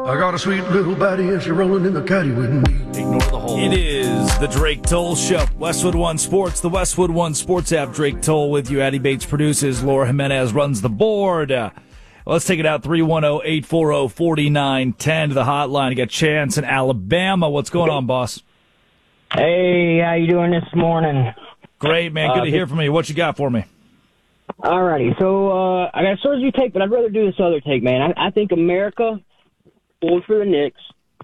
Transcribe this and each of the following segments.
I got a sweet little baddie and she's rolling in the caddy with me. Ignore the hole. It is the Drake Toll Show. Westwood One Sports, the Westwood One Sports app. Drake Toll with you. Addie Bates produces. Laura Jimenez runs the board. Let's take it out. 310-840-4910 to the hotline. You got Chance in Alabama. What's going on, boss? Hey, how you doing this morning? Great, man. Good to hear from you. What you got for me? Alrighty, so I got a Swordsby take, but I'd rather do this other take, man. I think America pulled for the Knicks,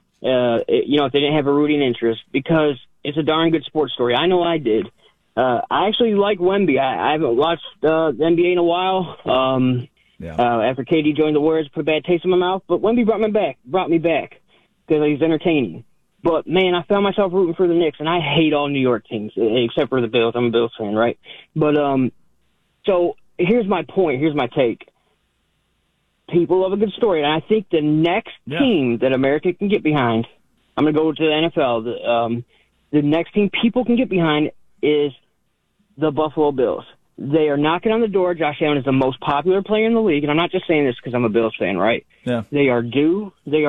if they didn't have a rooting interest, because it's a darn good sports story. I know I did. I actually like Wemby. I haven't watched the NBA in a while. After KD joined the Warriors, put a bad taste in my mouth, but Wemby brought me back because he's entertaining. But, man, I found myself rooting for the Knicks, and I hate all New York teams, except for the Bills. I'm a Bills fan, right? But, so here's my point. Here's my take. People love a good story, and I think the next team that America can get behind, I'm going to go to the NFL, the next team people can get behind is the Buffalo Bills. They are knocking on the door. Josh Allen is the most popular player in the league, and I'm not just saying this because I'm a Bills fan, right? Yeah. They are due.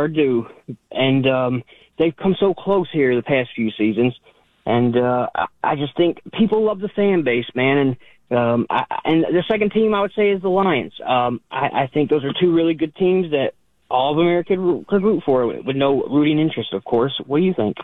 And they've come so close here the past few seasons, and I just think people love the fan base, man, and the second team I would say is the Lions. I think those are two really good teams that all of America could root for with no rooting interest, of course. What do you think?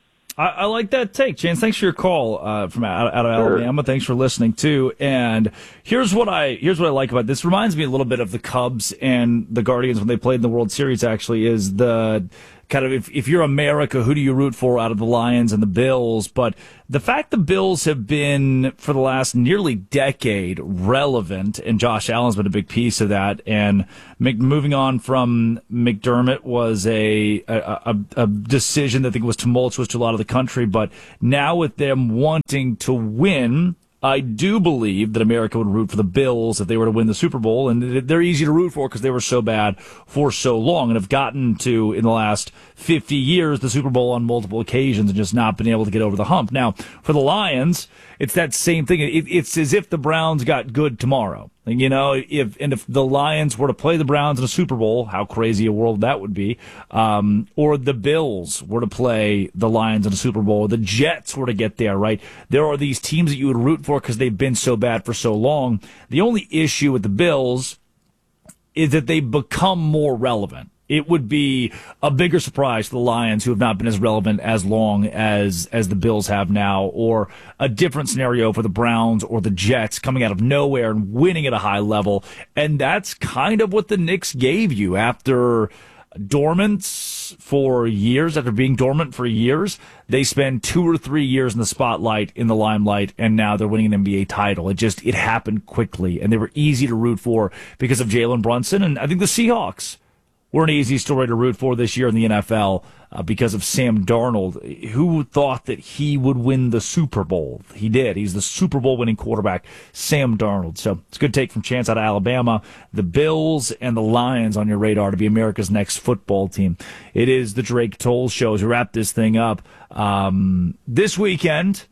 I like that take, Chance. Thanks for your call from out of Alabama. Thanks for listening too. And here's what I like about this. Reminds me a little bit of the Cubs and the Guardians when they played in the World Series. Actually, is the kind of if you're America, who do you root for out of the Lions and the Bills? But the fact the Bills have been for the last nearly decade relevant, and Josh Allen's been a big piece of that. And moving on from McDermott was a decision that I think was tumultuous to a lot of the country. But now with them wanting to win, I do believe that America would root for the Bills if they were to win the Super Bowl, and they're easy to root for because they were so bad for so long and have gotten to, in the last 50 years, the Super Bowl on multiple occasions and just not been able to get over the hump. Now, for the Lions, it's that same thing. It's as if the Browns got good tomorrow. And, if the Lions were to play the Browns in a Super Bowl, how crazy a world that would be, or the Bills were to play the Lions in a Super Bowl, or the Jets were to get there, right? There are these teams that you would root for because they've been so bad for so long. The only issue with the Bills is that they become more relevant. It would be a bigger surprise to the Lions, who have not been as relevant as long as the Bills have now, or a different scenario for the Browns or the Jets coming out of nowhere and winning at a high level. And that's kind of what the Knicks gave you after dormants for years, after being dormant for years. They spend 2 or 3 years in the spotlight, in the limelight, and now they're winning an NBA title. It happened quickly, and they were easy to root for because of Jalen Brunson. And I think the Seahawks were an easy story to root for this year in the NFL because of Sam Darnold. Who thought that he would win the Super Bowl? He did. He's the Super Bowl winning quarterback, Sam Darnold. So it's a good take from Chance out of Alabama. The Bills and the Lions on your radar to be America's next football team. It is the Drake Toll Show as we wrap this thing up. This weekend,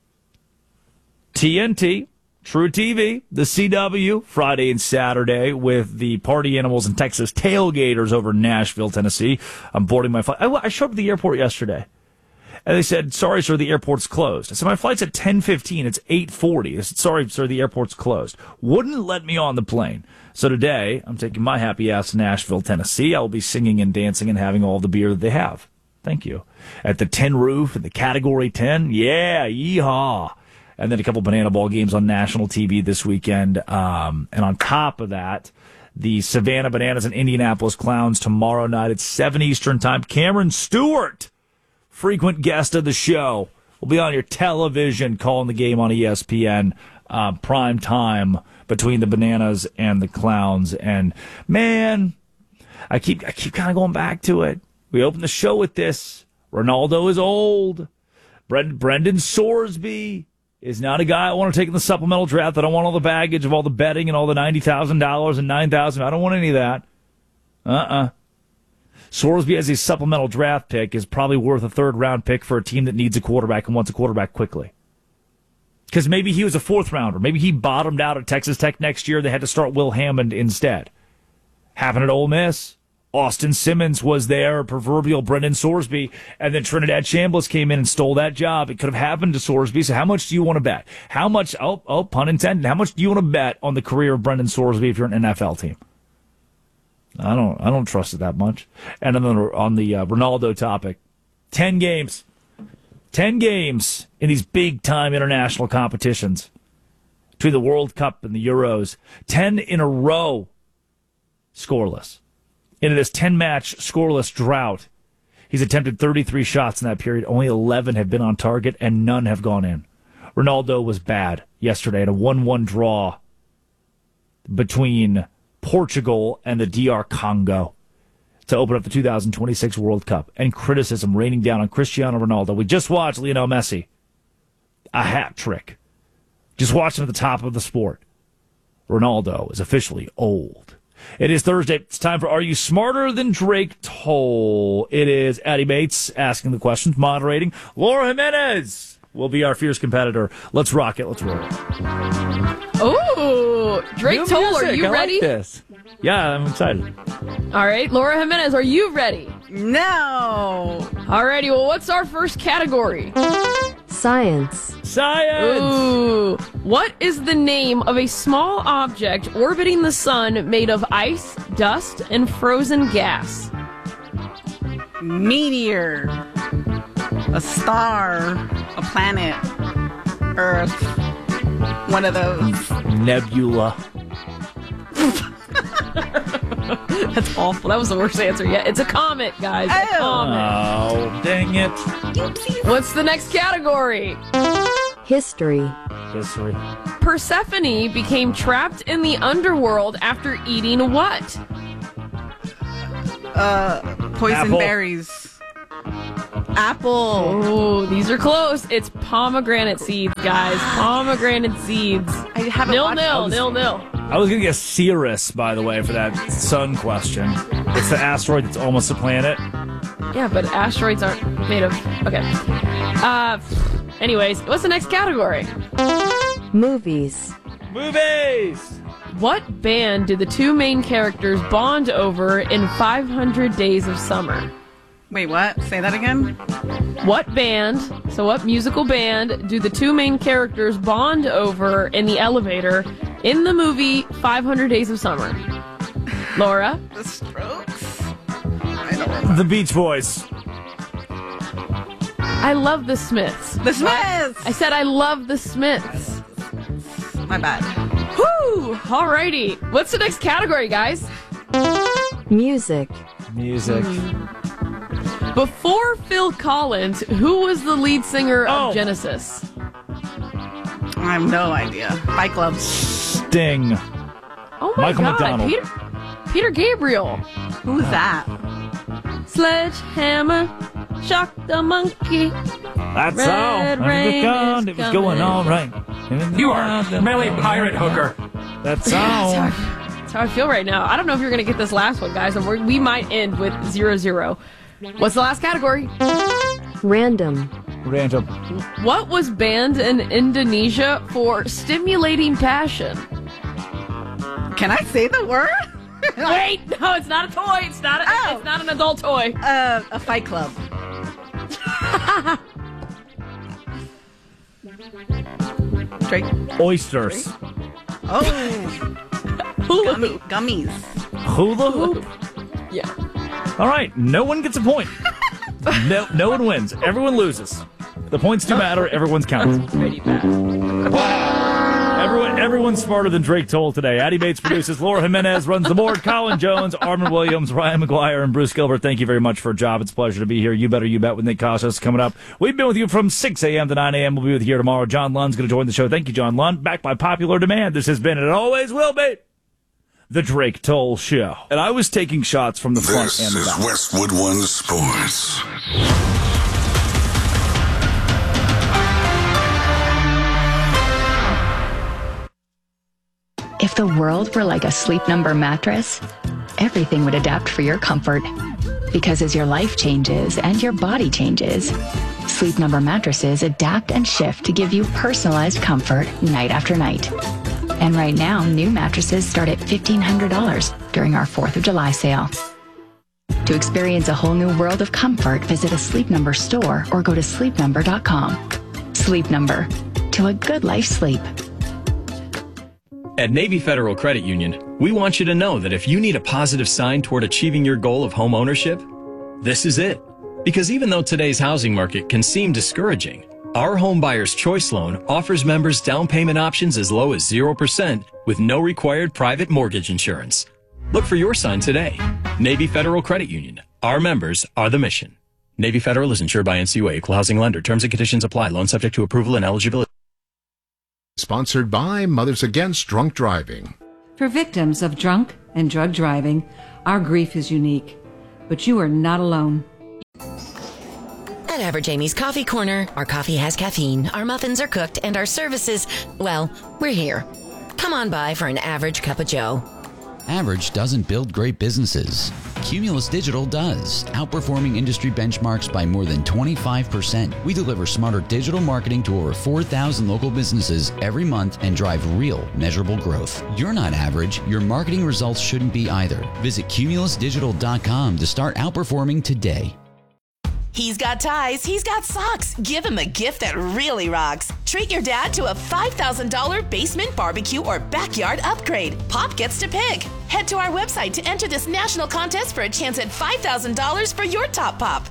TNT, True TV, the CW, Friday and Saturday with the Party Animals and Texas Tailgaters over in Nashville, Tennessee. I'm boarding my flight. I showed up at the airport yesterday, and they said, "Sorry, sir, the airport's closed." I said, "My flight's at 10:15. It's 8:40. They said, "Sorry, sir, the airport's closed." Wouldn't let me on the plane. So today, I'm taking my happy ass to Nashville, Tennessee. I will be singing and dancing and having all the beer that they have. Thank you. At the Tin Roof, in the Category 10. Yeah, yeehaw. And then a couple banana ball games on national TV this weekend. And on top of that, the Savannah Bananas and Indianapolis Clowns tomorrow night at 7 Eastern time. Cameron Stewart, frequent guest of the show, will be on your television calling the game on ESPN, prime time between the Bananas and the Clowns. And, man, I keep kind of going back to it. We opened the show with this. Ronaldo is old. Brendan Sorsby is not a guy I want to take in the supplemental draft. I don't want all the baggage of all the betting and all the $90,000 and $9,000. I don't want any of that. Sorsby as a supplemental draft pick is probably worth a third-round pick for a team that needs a quarterback and wants a quarterback quickly. Because maybe he was a fourth-rounder. Maybe he bottomed out at Texas Tech next year. They had to start Will Hammond instead. Happened at Ole Miss. Austin Simmons was there, proverbial Brendan Sorsby, and then Trinidad Chambliss came in and stole that job. It could have happened to Sorsby. So how much do you want to bet? How much, pun intended, how much do you want to bet on the career of Brendan Sorsby if you're an NFL team? I don't trust it that much. And on the Ronaldo topic, 10 games in these big-time international competitions between the World Cup and the Euros, 10 in a row scoreless. In this 10-match scoreless drought, he's attempted 33 shots in that period. Only 11 have been on target, and none have gone in. Ronaldo was bad yesterday in a 1-1 draw between Portugal and the DR Congo to open up the 2026 World Cup, and criticism raining down on Cristiano Ronaldo. We just watched Lionel Messi. A hat trick. Just watching at the top of the sport. Ronaldo is officially old. It is Thursday. It's time for Are You Smarter Than Drake Toll? It is Addie Bates asking the questions, moderating. Laura Jimenez will be our fierce competitor. Let's rock it. Let's roll it. Oh, Drake Toll, are you ready? Like this. Yeah, I'm excited. All right, Laura Jimenez, are you ready? No. Alrighty, well, what's our first category? Science. Ooh. What is the name of a small object orbiting the sun made of ice, dust, and frozen gas? Meteor. A star. A planet. Earth. One of those. Nebula. That's awful. That was the worst answer yet. It's a comet, guys. A comet. Oh, dang it. What's the next category? History. Persephone became trapped in the underworld after eating what? Poison Apple. berries. Apple. Oh, these are close. It's pomegranate seeds, guys. Pomegranate seeds. I haven't watched Nil. I was going to guess Sirius, by the way, for that sun question. It's the asteroid that's almost a planet. Yeah, but asteroids aren't made of... Okay. Anyways, what's the next category? Movies. What band do the two main characters bond over in 500 Days of Summer? Wait, what? Say that again? What musical band do the two main characters bond over in the elevator in the movie 500 Days of Summer? Laura? The Strokes? I don't know. The Beach Boys. I love the Smiths. The Smiths! I said I love the Smiths. My bad. Whew! Alrighty. What's the next category, guys? Music. Before Phil Collins, who was the lead singer Oh. of Genesis? I have no idea. Fight Club. Sting. Oh my Michael God, McDonald. Peter Gabriel. Who's that? Sledgehammer, shock the monkey. That's all. Red rain is It was going coming. all right. You are a smelly pirate hooker. That's all. That's how I feel right now. I don't know if you're going to get this last one, guys, and we might end with 0-0. What's the last category? Random. What was banned in Indonesia for stimulating passion? Can I say the word? Wait, no, it's not a toy. It's not an adult toy. A Fight Club. Drake. Oysters. Oh. Hula hoop. Gummies. Hula hoop. Yeah. All right, no one gets a point. No one wins. Everyone loses. The points do matter. Everyone's counting. Pretty bad. Everyone's smarter than Drake Toll today. Addie Bates produces. Laura Jimenez runs the board. Colin Jones, Armin Williams, Ryan McGuire, and Bruce Gilbert. Thank you very much for a job. It's a pleasure to be here. You Better You Bet with Nick Kostos coming up. We've been with you from 6 a.m. to 9 a.m. We'll be with you here tomorrow. John Lund's going to join the show. Thank you, John Lund. Back by popular demand. This has been, and it always will be, the Drake Toll Show. And I was taking shots from the front This and the is back. Westwood One Sports. If the world were like a Sleep Number mattress, everything would adapt for your comfort. Because as your life changes and your body changes, Sleep Number mattresses adapt and shift to give you personalized comfort night after night. And right now, new mattresses start at $1,500 during our 4th of July sale. To experience a whole new world of comfort, visit a Sleep Number store or go to sleepnumber.com. Sleep Number. To a good life sleep. At Navy Federal Credit Union, we want you to know that if you need a positive sign toward achieving your goal of home ownership, this is it. Because even though today's housing market can seem discouraging, our Home Buyer's Choice Loan offers members down payment options as low as 0% with no required private mortgage insurance. Look for your sign today. Navy Federal Credit Union. Our members are the mission. Navy Federal is insured by NCUA, Equal Housing Lender. Terms and conditions apply. Loan subject to approval and eligibility. Sponsored by Mothers Against Drunk Driving. For victims of drunk and drug driving, our grief is unique, but you are not alone. At Average Amy's Coffee Corner, our coffee has caffeine, our muffins are cooked, and our services, well, we're here. Come on by for an average cup of joe. Average doesn't build great businesses. Cumulus Digital does, outperforming industry benchmarks by more than 25%. We deliver smarter digital marketing to over 4,000 local businesses every month and drive real, measurable growth. You're not average. Your marketing results shouldn't be either. Visit cumulusdigital.com to start outperforming today. He's got ties, he's got socks. Give him a gift that really rocks. Treat your dad to a $5,000 basement barbecue or backyard upgrade. Pop gets to pick. Head to our website to enter this national contest for a chance at $5,000 for your top pop.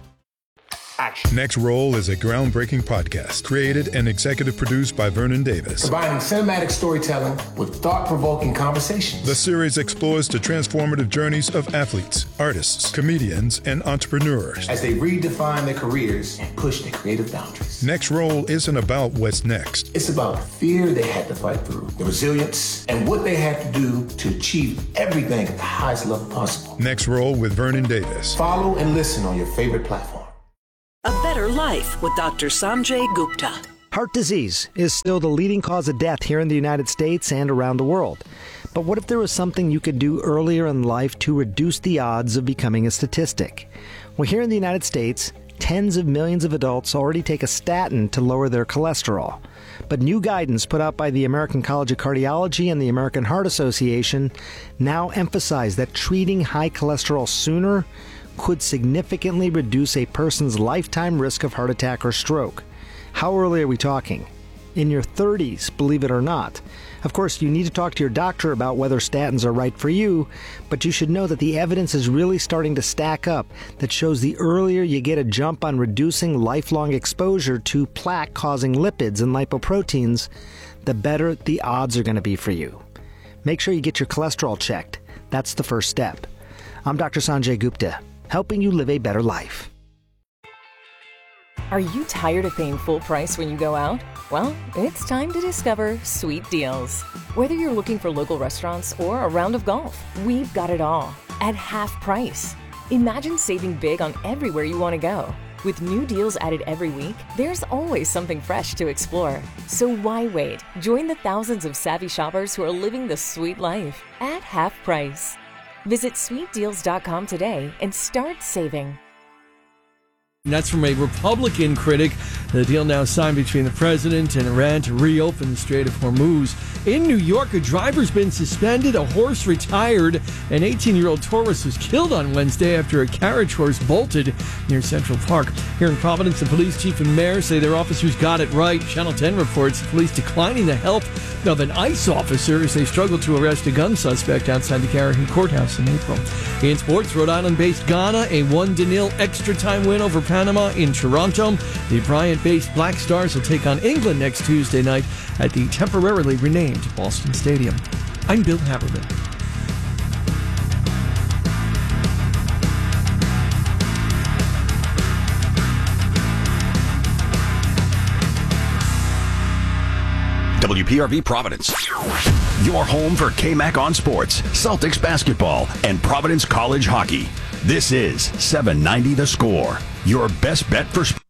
Next Roll is a groundbreaking podcast created and executive produced by Vernon Davis. Combining cinematic storytelling with thought-provoking conversations. The series explores the transformative journeys of athletes, artists, comedians, and entrepreneurs as they redefine their careers and push their creative boundaries. Next Roll isn't about what's next. It's about the fear they had to fight through, the resilience, and what they had to do to achieve everything at the highest level possible. Next Roll with Vernon Davis. Follow and listen on your favorite platform. A Better Life with Dr. Sanjay Gupta. Heart disease is still the leading cause of death here in the United States and around the world. But what if there was something you could do earlier in life to reduce the odds of becoming a statistic? Well, here in the United States, tens of millions of adults already take a statin to lower their cholesterol. But new guidance put out by the American College of Cardiology and the American Heart Association now emphasize that treating high cholesterol sooner could significantly reduce a person's lifetime risk of heart attack or stroke. How early are we talking? In your 30s, believe it or not. Of course, you need to talk to your doctor about whether statins are right for you, but you should know that the evidence is really starting to stack up that shows the earlier you get a jump on reducing lifelong exposure to plaque-causing lipids and lipoproteins, the better the odds are going to be for you. Make sure you get your cholesterol checked. That's the first step. I'm Dr. Sanjay Gupta, helping you live a better life. Are you tired of paying full price when you go out? Well, it's time to discover Sweet Deals. Whether you're looking for local restaurants or a round of golf, we've got it all at half price. Imagine saving big on everywhere you want to go. With new deals added every week, there's always something fresh to explore. So why wait? Join the thousands of savvy shoppers who are living the sweet life at half price. Visit sweetdeals.com today and start saving. That's from a Republican critic. The deal now signed between the president and Iran to reopen the Strait of Hormuz. In New York, a driver's been suspended, a horse retired. An 18-year-old tourist was killed on Wednesday after a carriage horse bolted near Central Park. Here in Providence, the police chief and mayor say their officers got it right. Channel 10 reports the police declining the help of an ICE officer as they struggled to arrest a gun suspect outside the Garrahan Courthouse in April. In sports, Rhode Island-based Ghana, a 1-0 extra-time win over Panama in Toronto. The Bryant-based Black Stars will take on England next Tuesday night at the temporarily renamed Boston Stadium. I'm Bill Haberman. WPRV Providence. Your home for KMAC on sports, Celtics basketball, and Providence College hockey. This is 790 The Score, your best bet for sports.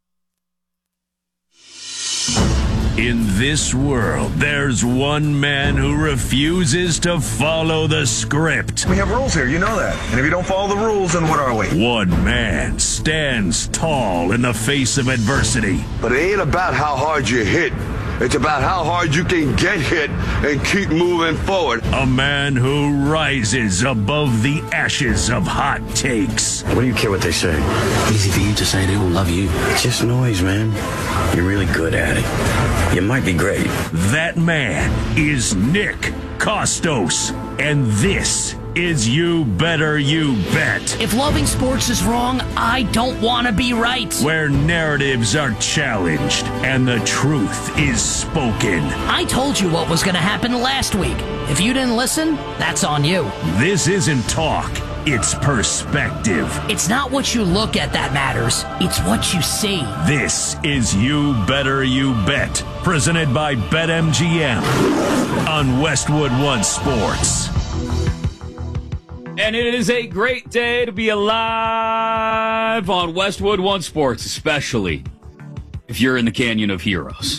In this world, there's one man who refuses to follow the script. We have rules here, you know that. And if you don't follow the rules, then what are we? One man stands tall in the face of adversity. But it ain't about how hard you hit. It's about how hard you can get hit and keep moving forward. A man who rises above the ashes of hot takes. What do you care what they say? Easy for you to say they don't love you. It's just noise, man. You're really good at it. You might be great. That man is Nick Costos, and this is You Better You Bet. If loving sports is wrong, I don't want to be right. Where narratives are challenged and the truth is spoken. I told you what was going to happen last week. If you didn't listen, that's on you. This isn't talk, it's perspective. It's not what you look at that matters. It's what you see. This is You Better You Bet, presented by BetMGM on Westwood One Sports. And it is a great day to be alive on Westwood One Sports, especially if you're in the Canyon of Heroes.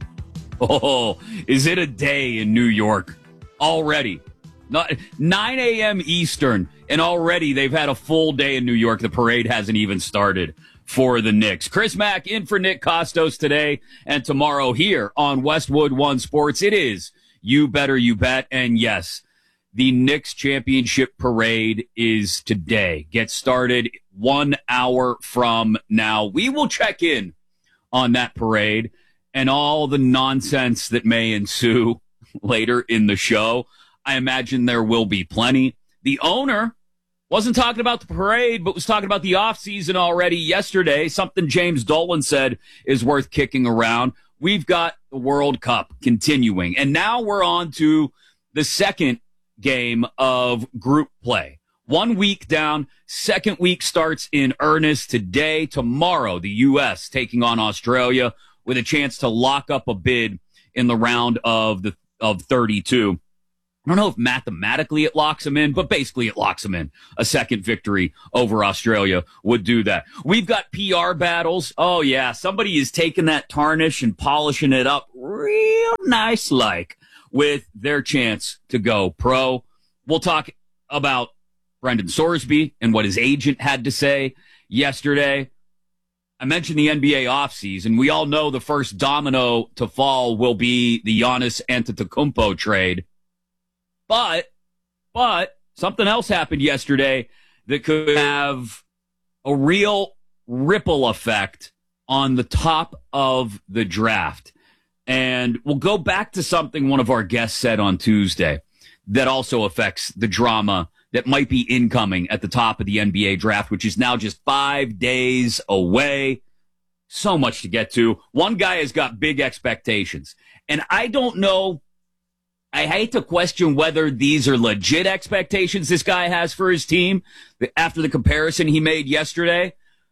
Oh, is it a day in New York already? Not 9 a.m. Eastern, and already they've had a full day in New York. The parade hasn't even started for the Knicks. Chris Mack in for Nick Costos today and tomorrow here on Westwood One Sports. It is You Better You Bet, and yes, the Knicks championship parade is today. Get started 1 hour from now. We will check in on that parade and all the nonsense that may ensue later in the show. I imagine there will be plenty. The owner wasn't talking about the parade, but was talking about the offseason already yesterday. Something James Dolan said is worth kicking around. We've got the World Cup continuing, and now we're on to the second game of group play. 1 week down, second week starts in earnest today. Tomorrow, the U.S. taking on Australia with a chance to lock up a bid in the round of 32. I don't know if mathematically it locks them in, but basically it locks them in. A second victory over Australia would do that. We've got PR battles. Oh, yeah, somebody is taking that tarnish and polishing it up real nice-like with their chance to go pro. We'll talk about Brendan Sorsby and what his agent had to say yesterday. I mentioned the NBA offseason. We all know the first domino to fall will be the Giannis Antetokounmpo trade. But something else happened yesterday that could have a real ripple effect on the top of the draft. And we'll go back to something one of our guests said on Tuesday that also affects the drama that might be incoming at the top of the NBA draft, which is now just 5 days away. So much to get to. One guy has got big expectations. And I don't know, I hate to question whether these are legit expectations this guy has for his team after the comparison he made yesterday,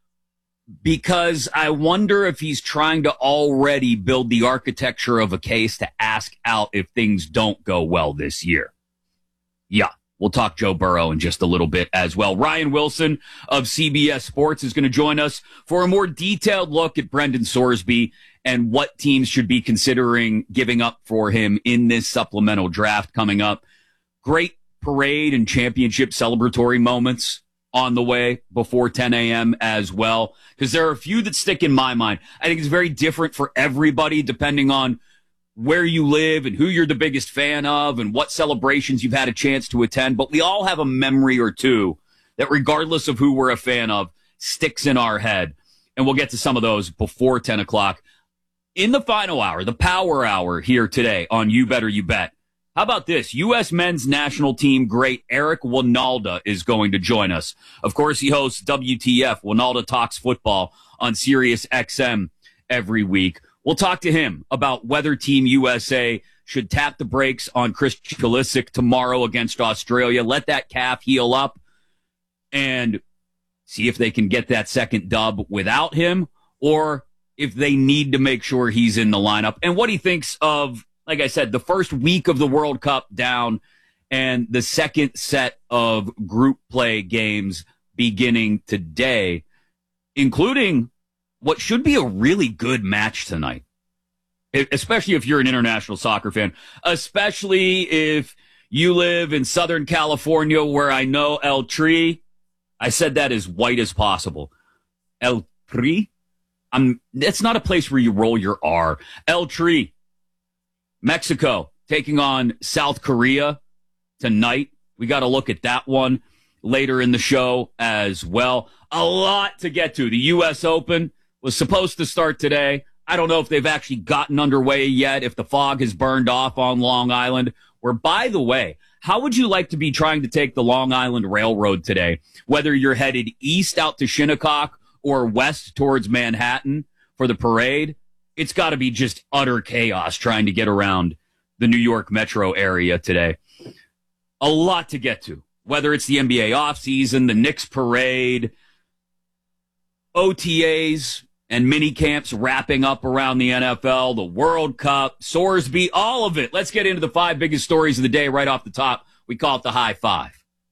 because I wonder if he's trying to already build the architecture of a case to ask out if things don't go well this year. Yeah, we'll talk Joe Burrow in just a little bit as well. Ryan Wilson of CBS Sports is going to join us for a more detailed look at Brendan Sorsby and what teams should be considering giving up for him in this supplemental draft coming up. Great parade and championship celebratory moments on the way before 10 a.m. as well, because there are a few that stick in my mind. I think it's very different for everybody depending on where you live and who you're the biggest fan of and what celebrations you've had a chance to attend. But we all have a memory or two that, regardless of who we're a fan of, sticks in our head. And we'll get to some of those before 10 o'clock. In the final hour, the power hour here today on You Better You Bet. How about this? U.S. men's national team great Eric Wynalda is going to join us. Of course, he hosts WTF, Wynalda Talks Football, on Sirius XM every week. We'll talk to him about whether Team USA should tap the brakes on Christian Pulisic tomorrow against Australia, let that calf heal up, and see if they can get that second dub without him, or if they need to make sure he's in the lineup, and what he thinks of, like I said, the first week of the World Cup down and the second set of group play games beginning today, including what should be a really good match tonight, especially if you're an international soccer fan, especially if you live in Southern California, where I know El Tri, I said that as white as possible. El Tri? It's not a place where you roll your R. El Tri Mexico taking on South Korea tonight. We got to look at that one later in the show as well. A lot to get to. The U.S. Open was supposed to start today. I don't know if they've actually gotten underway yet, if the fog has burned off on Long Island. Where, by the way, how would you like to be trying to take the Long Island Railroad today, whether you're headed east out to Shinnecock or west towards Manhattan for the parade? It's got to be just utter chaos trying to get around the New York metro area today. A lot to get to, whether it's the NBA offseason, the Knicks parade, OTAs and mini camps wrapping up around the NFL, the World Cup, Sorsby, all of it. Let's get into the 5 biggest stories of the day right off the top. We call it the High Five.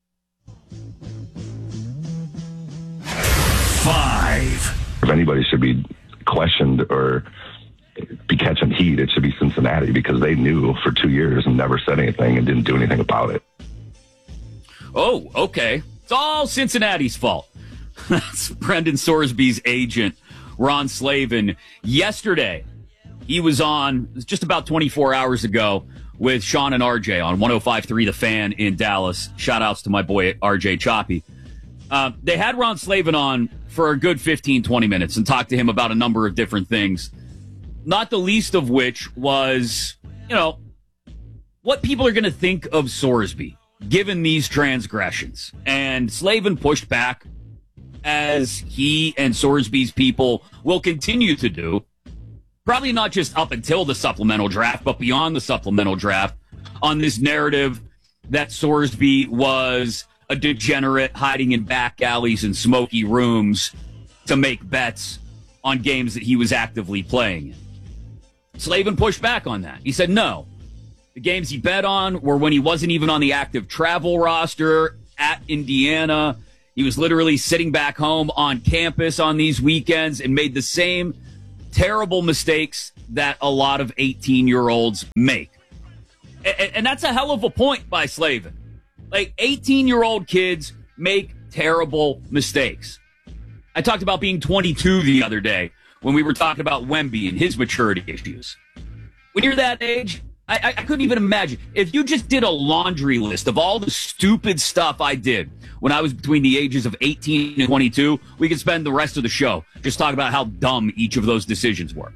5. If anybody should be questioned or be catching heat, it should be Cincinnati, because they knew for 2 years and never said anything and didn't do anything about it. Oh, okay. It's all Cincinnati's fault. That's Brendan Sorsby's agent, Ron Slavin. Yesterday, he was on, just about 24 hours ago, with Sean and RJ on 105.3 The Fan in Dallas. Shout-outs to my boy RJ Choppy. They had Ron Slavin on for a good 15, 20 minutes and talked to him about a number of different things, not the least of which was, what people are going to think of Sorsby given these transgressions. And Slavin pushed back, as he and Sorsby's people will continue to do, probably not just up until the supplemental draft, but beyond the supplemental draft, on this narrative that Sorsby was a degenerate hiding in back alleys and smoky rooms to make bets on games that he was actively playing in. Slavin pushed back on that. He said no. The games he bet on were when he wasn't even on the active travel roster at Indiana. He was literally sitting back home on campus on these weekends and made the same terrible mistakes that a lot of 18-year-olds make. And that's a hell of a point by Slavin. Like, 18-year-old kids make terrible mistakes. I talked about being 22 the other day when we were talking about Wemby and his maturity issues. When you're that age, I couldn't even imagine. If you just did a laundry list of all the stupid stuff I did when I was between the ages of 18 and 22, we could spend the rest of the show just talking about how dumb each of those decisions were.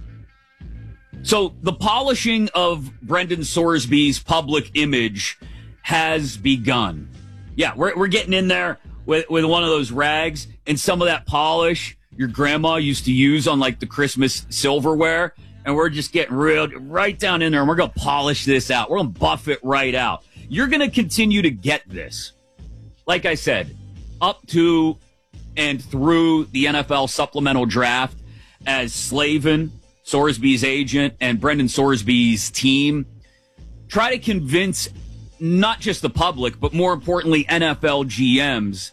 So the polishing of Brendan Sorsby's public image has begun. Yeah, we're getting in there with one of those rags and some of that polish your grandma used to use on like the Christmas silverware. And we're just getting right down in there, and we're going to polish this out. We're going to buff it right out. You're going to continue to get this. Like I said, up to and through the NFL supplemental draft, as Slavin, Sorsby's agent, and Brendan Sorsby's team try to convince not just the public, but more importantly, NFL GMs,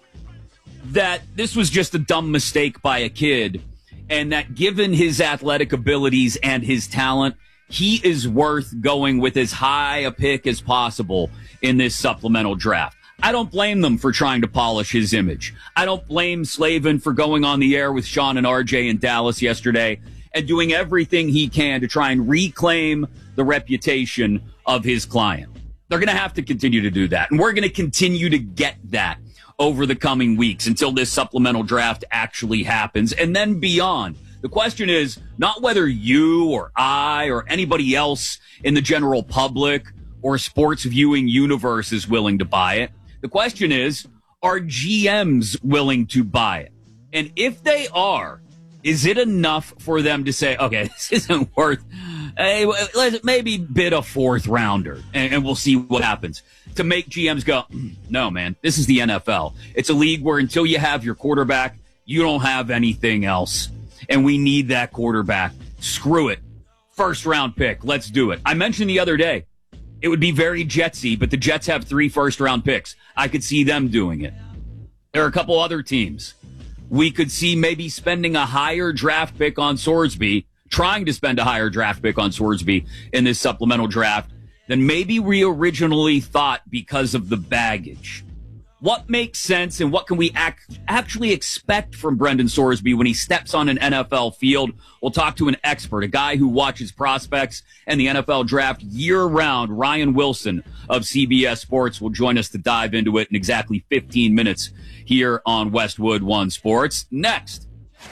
that this was just a dumb mistake by a kid, and that given his athletic abilities and his talent, he is worth going with as high a pick as possible in this supplemental draft. I don't blame them for trying to polish his image. I don't blame Slavin for going on the air with Sean and RJ in Dallas yesterday and doing everything he can to try and reclaim the reputation of his client. They're going to have to continue to do that, and we're going to continue to get that over the coming weeks until this supplemental draft actually happens and then beyond. The question is not whether you or I or anybody else in the general public or sports viewing universe is willing to buy it. The question is, are GMs willing to buy it? And if they are, is it enough for them to say, okay, this isn't worth, hey, let's maybe bid a 4th rounder and we'll see what happens, to make GMs go, no, man, this is the NFL. It's a league where until you have your quarterback, you don't have anything else. And we need that quarterback. Screw it. 1st round pick. Let's do it. I mentioned the other day, it would be very Jetsy, but the Jets have 3 first-round picks. I could see them doing it. There are a couple other teams. We could see maybe spending a higher draft pick on Sorsby, trying to spend a higher draft pick on Sorsby in this supplemental draft than maybe we originally thought because of the baggage. What makes sense and what can we actually expect from Brendan Sorsby when he steps on an NFL field? We'll talk to an expert, a guy who watches prospects and the NFL draft year-round. Ryan Wilson of CBS Sports will join us to dive into it in exactly 15 minutes here on Westwood One Sports. Next.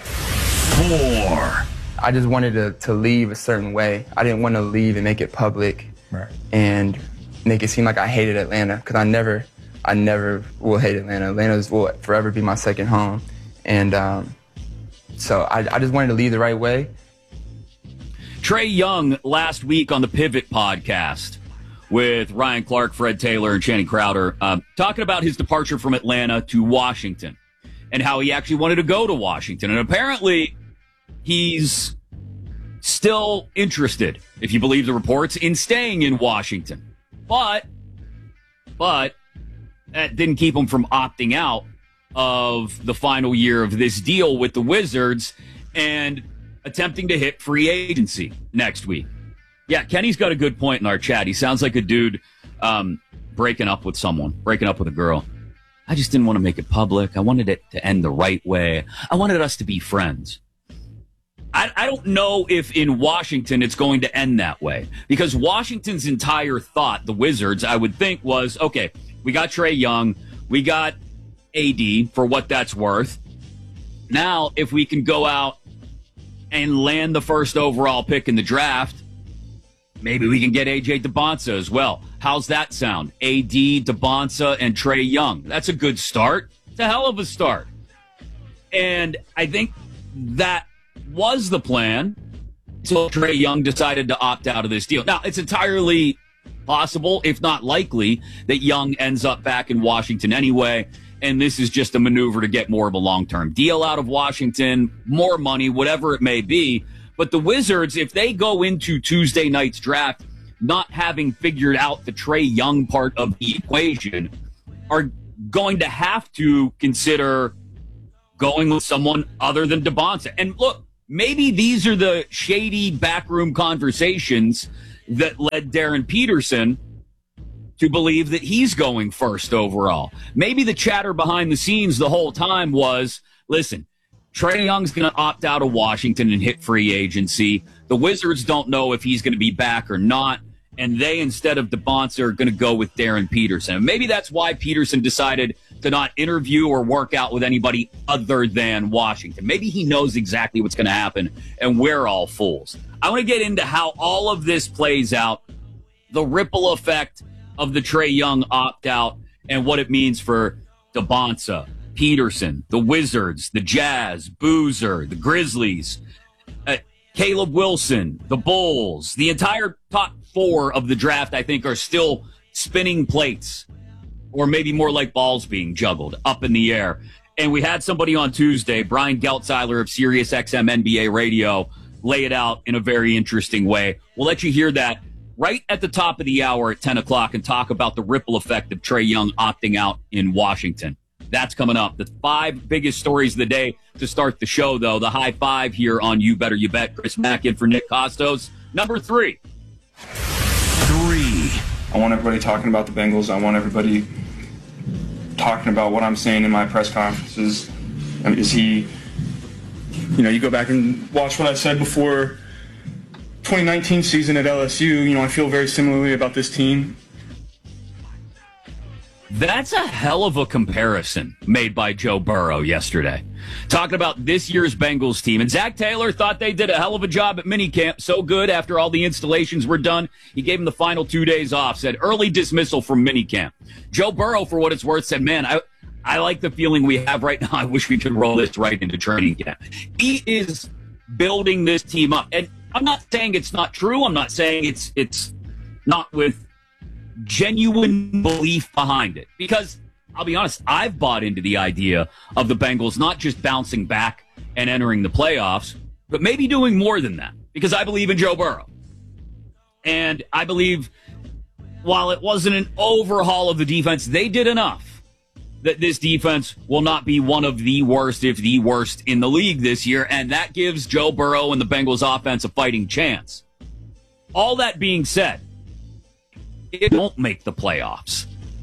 4. I just wanted to leave a certain way. I didn't want to leave and make it public and make it seem like I hated Atlanta, because I never will hate Atlanta. Atlanta will forever be my second home. And so I just wanted to leave the right way. Trae Young last week on the Pivot podcast with Ryan Clark, Fred Taylor, and Channing Crowder, talking about his departure from Atlanta to Washington and how he actually wanted to go to Washington. And apparently he's still interested, if you believe the reports, in staying in Washington. But that didn't keep him from opting out of the final year of this deal with the Wizards and attempting to hit free agency next week. Yeah, Kenny's got a good point in our chat. He sounds like a dude breaking up with a girl. I just didn't want to make it public. I wanted it to end the right way. I wanted us to be friends. I don't know if in Washington it's going to end that way, because Washington's entire thought, the Wizards, I would think, was, okay, we got Trae Young, we got AD for what that's worth. Now, if we can go out and land the first overall pick in the draft, maybe we can get AJ DeBonsa as well. How's that sound? AD, DeBonsa, and Trae Young. That's a good start. It's a hell of a start. And I think that was the plan until Trae Young decided to opt out of this deal. Now, it's entirely possible, if not likely, that Young ends up back in Washington anyway, and this is just a maneuver to get more of a long-term deal out of Washington, more money, whatever it may be. But the Wizards, if they go into Tuesday night's draft not having figured out the Trae Young part of the equation, are going to have to consider going with someone other than DeBonsa. And look, maybe these are the shady backroom conversations that led Darren Peterson to believe that he's going first overall. Maybe the chatter behind the scenes the whole time was, listen, Trae Young's going to opt out of Washington and hit free agency. The Wizards don't know if he's going to be back or not, and they, instead of DeBonsa, are going to go with Darren Peterson. And maybe that's why Peterson decided to not interview or work out with anybody other than Washington. Maybe he knows exactly what's going to happen, and we're all fools. I want to get into how all of this plays out, the ripple effect of the Trae Young opt-out, and what it means for DeBonsa, Peterson, the Wizards, the Jazz, Boozer, the Grizzlies, Caleb Wilson, the Bulls. The entire top 4 of the draft, I think, are still spinning plates, or maybe more like balls being juggled up in the air. And we had somebody on Tuesday, Brian Geltzeiler of SiriusXM NBA Radio, lay it out in a very interesting way. We'll let you hear that right at the top of the hour at 10 o'clock and talk about the ripple effect of Trae Young opting out in Washington. That's coming up. The 5 biggest stories of the day to start the show, though. The high 5 here on You Better You Bet. Chris Mack in for Nick Costos. Number 3. I want everybody talking about the Bengals. I want everybody talking about what I'm saying in my press conferences. I mean, is he, you go back and watch what I said before 2019 season at LSU. I feel very similarly about this team. That's a hell of a comparison made by Joe Burrow yesterday. Talking about this year's Bengals team. And Zach Taylor thought they did a hell of a job at minicamp. So good after all the installations were done. He gave him the final 2 days off, said early dismissal from minicamp. Joe Burrow, for what it's worth, said, man, I like the feeling we have right now. I wish we could roll this right into training camp. He is building this team up. And I'm not saying it's not true. I'm not saying it's not with genuine belief behind it, because I'll be honest, I've bought into the idea of the Bengals not just bouncing back and entering the playoffs, but maybe doing more than that, because I believe in Joe Burrow. And I believe while it wasn't an overhaul of the defense, they did enough that this defense will not be one of the worst, if the worst, in the league this year, and that gives Joe Burrow and the Bengals offense a fighting chance. All that being said, it won't make the playoffs.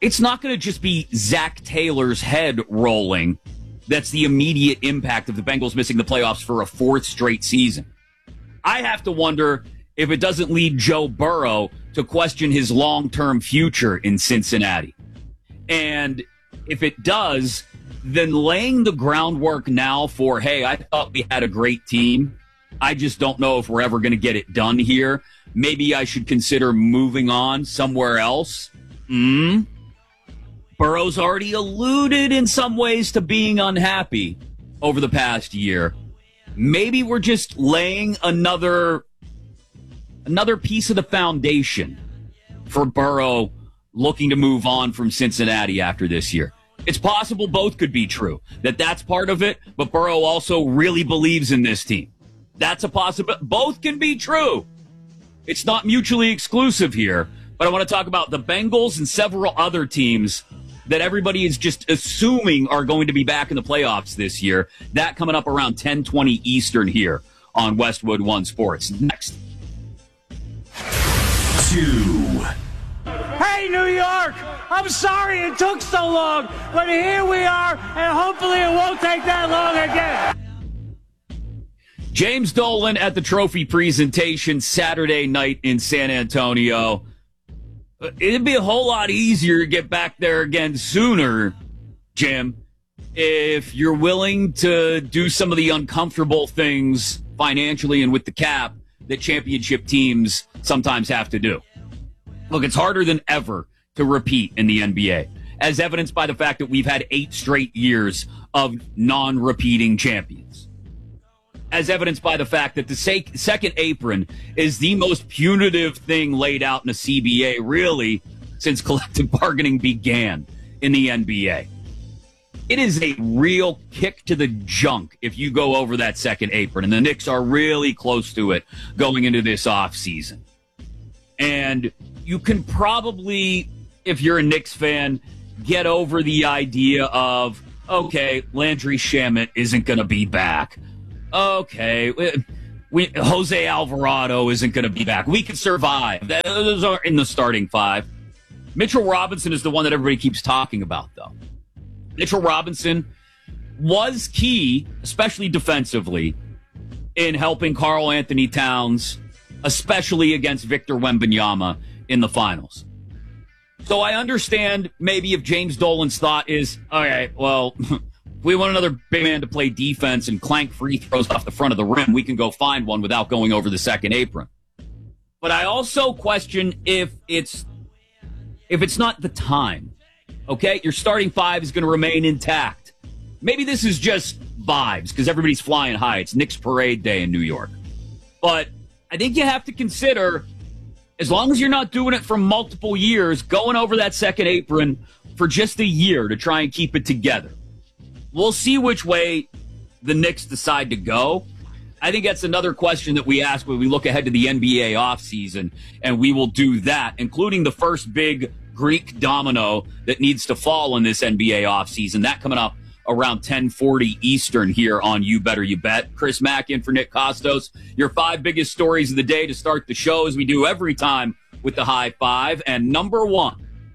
it's not going to just be Zach Taylor's head rolling. That's the immediate impact of the Bengals missing the playoffs for a fourth straight season. I have to wonder if it doesn't lead Joe Burrow to question his long-term future in Cincinnati. And if it does, then laying the groundwork now for, hey, I thought we had a great team. I just don't know if we're ever going to get it done here. Maybe I should consider moving on somewhere else. Burrow's already alluded in some ways to being unhappy over the past year. Maybe we're just laying another piece of the foundation for Burrow looking to move on from Cincinnati after this year. It's possible both could be true, that's part of it, but Burrow also really believes in this team. That's a possibility. Both can be true. It's not mutually exclusive here, but I want to talk about the Bengals and several other teams that everybody is just assuming are going to be back in the playoffs this year. That coming up around 10:20 Eastern here on Westwood One Sports. Next. 2. Hey, New York! I'm sorry it took so long, but here we are, and hopefully it won't take that long again. James Dolan at the trophy presentation Saturday night in San Antonio. It'd be a whole lot easier to get back there again sooner, Jim, if you're willing to do some of the uncomfortable things financially and with the cap that championship teams sometimes have to do. Look, it's harder than ever to repeat in the NBA, as evidenced by the fact that we've had 8 straight years of non-repeating champions. As evidenced by the fact that the second apron is the most punitive thing laid out in a CBA, really, since collective bargaining began in the NBA. It is a real kick to the junk if you go over that second apron, and the Knicks are really close to it going into this offseason. And you can probably, if you're a Knicks fan, get over the idea of, okay, Landry Shamet isn't going to be back. Okay, Jose Alvarado isn't going to be back. We can survive. Those are in the starting 5. Mitchell Robinson is the one that everybody keeps talking about, though. Mitchell Robinson was key, especially defensively, in helping Karl Anthony Towns, especially against Victor Wembanyama in the finals. So I understand maybe if James Dolan's thought is, all right, well, we want another big man to play defense and clank free throws off the front of the rim, we can go find one without going over the second apron. But I also question if it's not the time. Okay, your starting 5 is going to remain intact. Maybe this is just vibes because everybody's flying high. It's Knicks Parade Day in New York. But I think you have to consider, as long as you're not doing it for multiple years, going over that second apron for just a year to try and keep it together. We'll see which way the Knicks decide to go. I think that's another question that we ask when we look ahead to the NBA offseason, and we will do that, including the first big Greek domino that needs to fall in this NBA offseason. That coming up around 10:40 Eastern here on You Better You Bet. Chris Mack in for Nick Costos. Your 5 biggest stories of the day to start the show, as we do every time with the High Five. And number 1.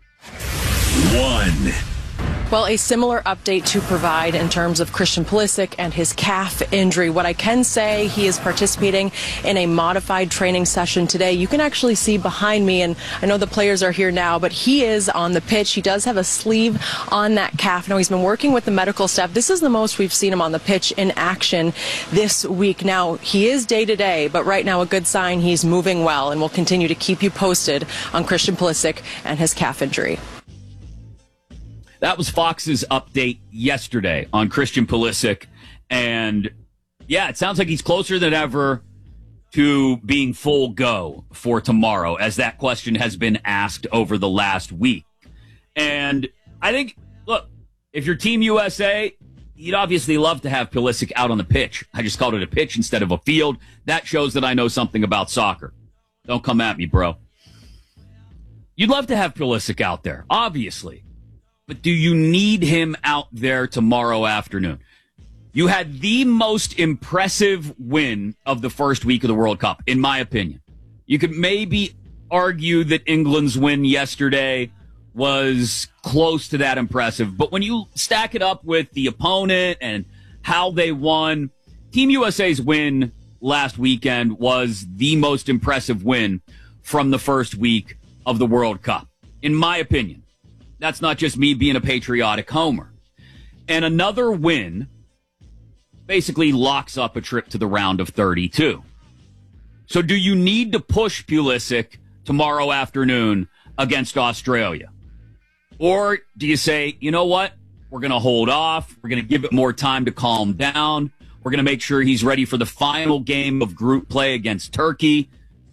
Well, a similar update to provide in terms of Christian Pulisic and his calf injury. What I can say, he is participating in a modified training session today. You can actually see behind me, and I know the players are here now, but he is on the pitch. He does have a sleeve on that calf. Now, he's been working with the medical staff. This is the most we've seen him on the pitch in action this week. Now, he is day-to-day, but right now a good sign he's moving well, and we'll continue to keep you posted on Christian Pulisic and his calf injury. That was Fox's update yesterday on Christian Pulisic. And, yeah, it sounds like he's closer than ever to being full go for tomorrow, as that question has been asked over the last week. And I think, look, if you're Team USA, you'd obviously love to have Pulisic out on the pitch. I just called it a pitch instead of a field. That shows that I know something about soccer. Don't come at me, bro. You'd love to have Pulisic out there, obviously. But do you need him out there tomorrow afternoon? You had the most impressive win of the first week of the World Cup, in my opinion. You could maybe argue that England's win yesterday was close to that impressive. But when you stack it up with the opponent and how they won, Team USA's win last weekend was the most impressive win from the first week of the World Cup, in my opinion. That's not just me being a patriotic homer. And another win basically locks up a trip to the round of 32. So do you need to push Pulisic tomorrow afternoon against Australia? Or do you say, you know what? We're going to hold off. We're going to give it more time to calm down. We're going to make sure he's ready for the final game of group play against Turkey.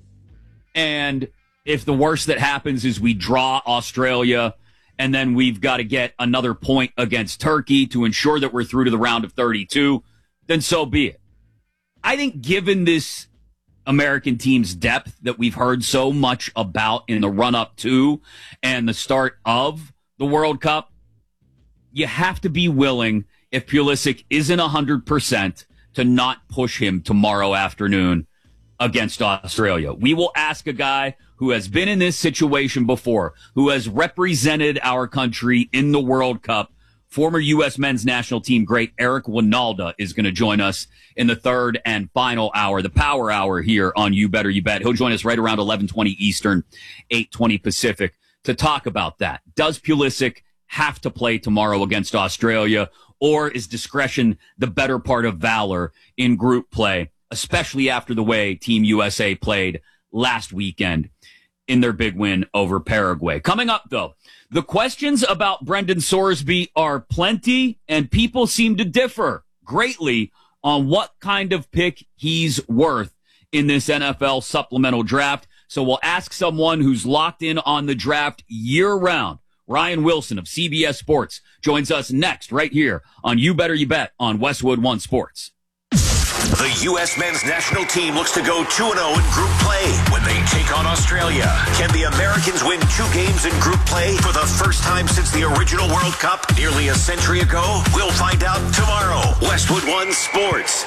And if the worst that happens is we draw Australia and then we've got to get another point against Turkey to ensure that we're through to the round of 32, then so be it. I think given this American team's depth that we've heard so much about in the run-up to and the start of the World Cup, you have to be willing, if Pulisic isn't 100%, to not push him tomorrow afternoon against Australia. We will ask a guy who has been in this situation before, who has represented our country in the World Cup. Former U.S. men's national team great Eric Winalda is going to join us in the third and final hour, the power hour here on You Better You Bet. He'll join us right around 11:20 Eastern, 8:20 Pacific to talk about that. Does Pulisic have to play tomorrow against Australia, or is discretion the better part of valor in group play, especially after the way Team USA played last weekend in their big win over Paraguay? Coming up, though, the questions about Brendan Sorsby are plenty, and people seem to differ greatly on what kind of pick he's worth in this NFL supplemental draft. So we'll ask someone who's locked in on the draft year-round. Ryan Wilson of CBS Sports joins us next right here on You Better You Bet on Westwood One Sports. The U.S. men's national team looks to go 2-0 in group play when they take on Australia. Can the Americans win 2 games in group play for the first time since the original World Cup nearly a century ago? We'll find out tomorrow. Westwood One Sports.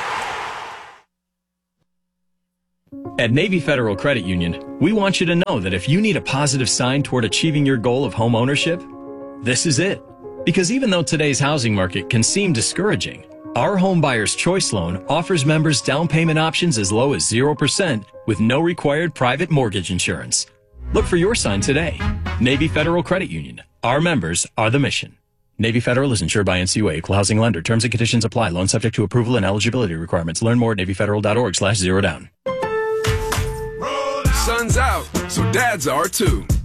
At Navy Federal Credit Union, we want you to know that if you need a positive sign toward achieving your goal of home ownership, this is it. Because even though today's housing market can seem discouraging, our Home Buyer's Choice Loan offers members down payment options as low as 0% with no required private mortgage insurance. Look for your sign today. Navy Federal Credit Union. Our members are the mission. Navy Federal is insured by NCUA, equal housing lender. Terms and conditions apply. Loan subject to approval and eligibility requirements. Learn more at NavyFederal.org/zerodown. Sun's out, so dads are too.